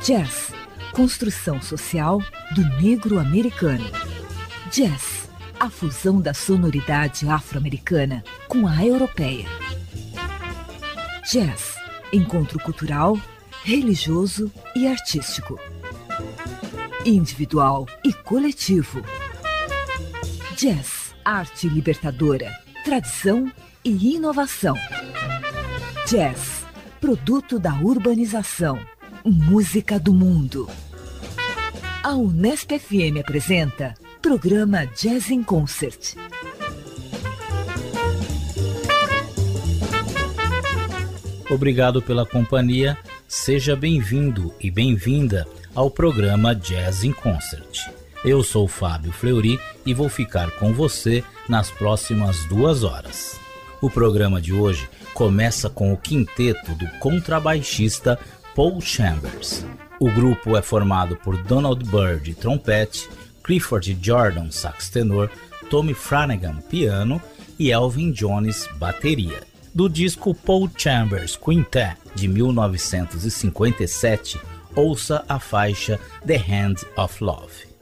Jazz, construção social do negro americano. Jazz, a fusão da sonoridade afro-americana com a europeia. Jazz, encontro cultural, religioso e artístico. Individual e coletivo. Jazz, arte libertadora, tradição e inovação. Jazz, produto da urbanização, música do mundo. A Unesp FM apresenta programa Jazz in Concert. Obrigado pela companhia, seja bem-vindo e bem-vinda ao programa Jazz in Concert. Eu sou Fábio Fleury e vou ficar com você nas próximas 2 horas. O programa de hoje começa com o quinteto do contrabaixista Paul Chambers. O grupo é formado por Donald Byrd, trompete, Clifford Jordan, sax tenor, Tommy Flanagan, piano e Elvin Jones, bateria. Do disco Paul Chambers Quintet, de 1957, ouça a faixa The Hand of Love.